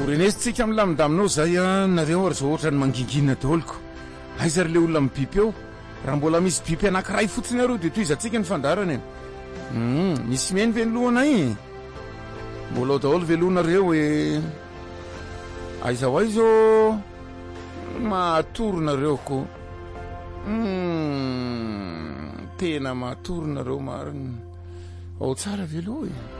renesitsika milamindamina zay nareo ary zao ohatra ny manginginina daholiko aiza ry le olona mibipy eo raha mbola misy bipy anankiray fotsiny areo de toizatsika ny fandarana misy meny velohanay mbola daholo velonareo e aiza ho aizo mahatorona ko tena mahatorona reo marina ao tsara velo e